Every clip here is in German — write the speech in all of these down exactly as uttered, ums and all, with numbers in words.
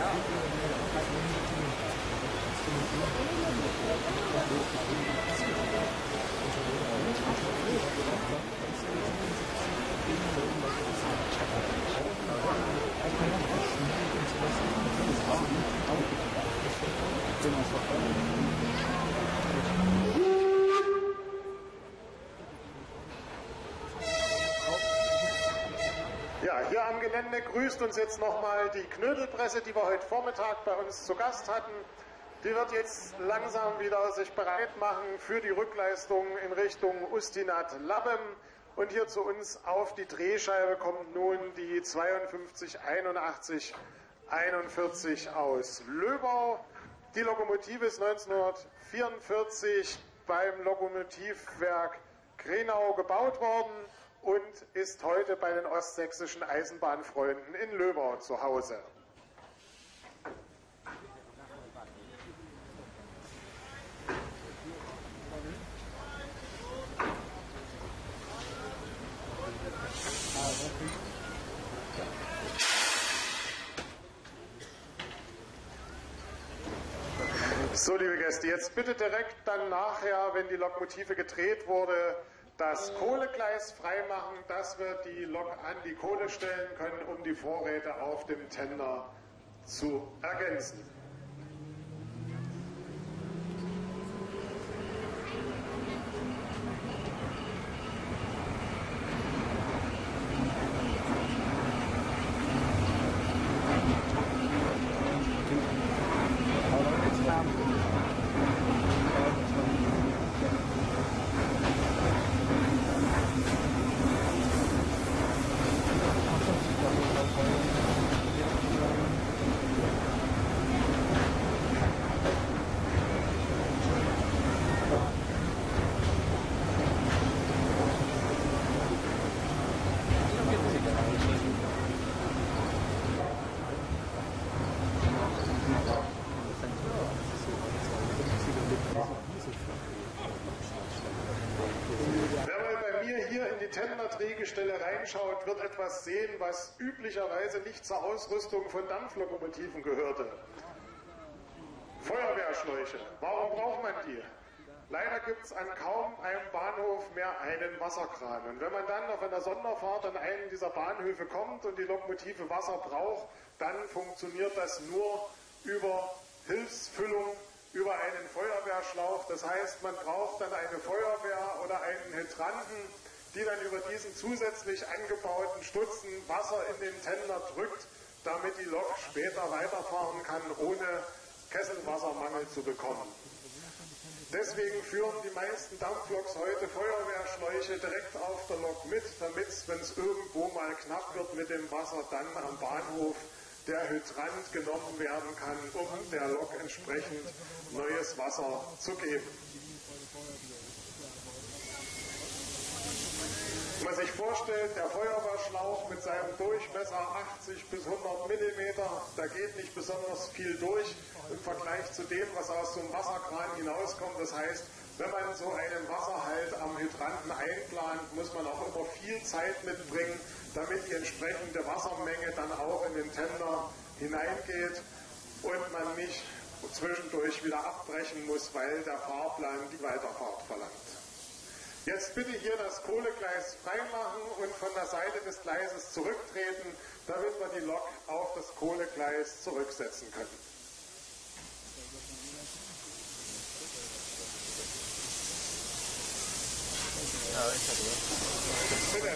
Ja, hier am Gelände grüßt uns jetzt nochmal die Knödelpresse, die wir heute Vormittag bei uns zu Gast hatten. Die wird jetzt langsam wieder sich bereit machen für die Rückleistung in Richtung Ustinat-Labbem. Und hier zu uns auf die Drehscheibe kommt nun die zweiundfünfzig einundachtzig einundvierzig aus Löbau. Die Lokomotive ist neunzehnhundertvierundvierzig beim Lokomotivwerk Grenau gebaut worden und ist heute bei den ostsächsischen Eisenbahnfreunden in Löbau zu Hause. So, liebe Gäste, jetzt bitte direkt dann nachher, wenn die Lokomotive gedreht wurde, das Kohlegleis freimachen, dass wir die Lok an die Kohle stellen können, um die Vorräte auf dem Tender zu ergänzen. Tenderdrehgestelle reinschaut, wird etwas sehen, was üblicherweise nicht zur Ausrüstung von Dampflokomotiven gehörte. Feuerwehrschläuche. Warum braucht man die? Leider gibt es an kaum einem Bahnhof mehr einen Wasserkran. Und wenn man dann auf einer Sonderfahrt an einen dieser Bahnhöfe kommt und die Lokomotive Wasser braucht, dann funktioniert das nur über Hilfsfüllung, über einen Feuerwehrschlauch. Das heißt, man braucht dann eine Feuerwehr oder einen Hydranten, die dann über diesen zusätzlich angebauten Stutzen Wasser in den Tender drückt, damit die Lok später weiterfahren kann, ohne Kesselwassermangel zu bekommen. Deswegen führen die meisten Dampfloks heute Feuerwehrschläuche direkt auf der Lok mit, damit, wenn es irgendwo mal knapp wird mit dem Wasser, dann am Bahnhof der Hydrant genommen werden kann, um der Lok entsprechend neues Wasser zu geben. Wenn man sich vorstellt, der Feuerwehrschlauch mit seinem Durchmesser achtzig bis hundert Millimeter, da geht nicht besonders viel durch im Vergleich zu dem, was aus so einem Wasserkran hinauskommt. Das heißt, wenn man so einen Wasserhalt am Hydranten einplant, muss man auch immer viel Zeit mitbringen, damit die entsprechende Wassermenge dann auch in den Tender hineingeht und man nicht zwischendurch wieder abbrechen muss, weil der Fahrplan die Weiterfahrt verlangt. Jetzt bitte hier das Kohlegleis freimachen und von der Seite des Gleises zurücktreten, damit wir die Lok auf das Kohlegleis zurücksetzen können. Bitte.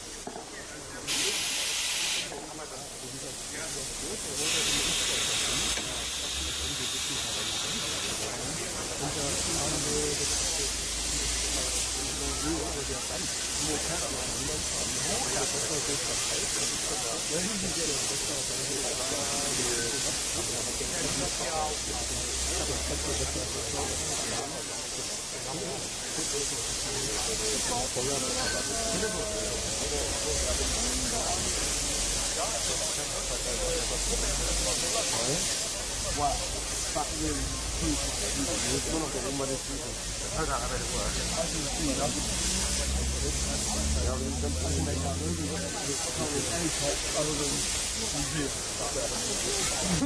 Wow. Pak Nguyên khi nó là cái mà đi thôi là cái của nó gì đó rồi mình tâm anh này là đối với cái không ai phải ở đâu